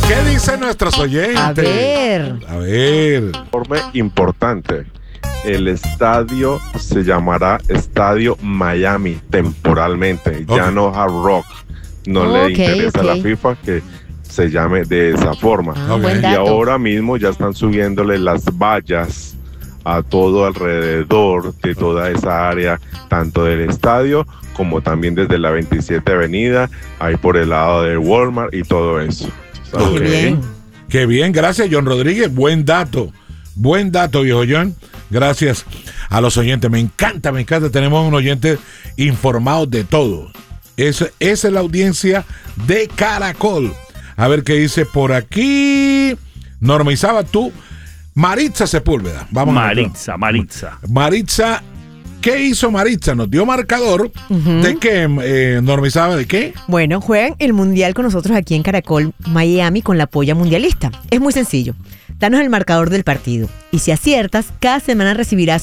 ¿Qué dicen nuestros oyentes? A ver. A ver. Informe importante. El estadio se llamará Estadio Miami temporalmente, ya no Hard Rock. No le interesa a la FIFA que se llame de esa forma. Buen Y dato. ahora mismo ya están subiéndole las vallas a todo alrededor de toda esa área, tanto del estadio como también desde la 27 Avenida, ahí por el lado del Walmart y todo eso. Qué bien. Qué bien, gracias John Rodríguez, buen dato, viejo John. Gracias a los oyentes, me encanta, tenemos un oyente informado de todo. Esa es la audiencia de Caracol. A ver qué dice por aquí. Norma Isaba, tú, Maritza Sepúlveda. Vamos Maritza, ¿qué hizo Maritza? Nos dio marcador. ¿De qué, Norma Isaba? ¿De qué? Bueno, juegan el Mundial con nosotros aquí en Caracol, Miami, con la polla mundialista. Es muy sencillo. Danos el marcador del partido. Y si aciertas, cada semana recibirás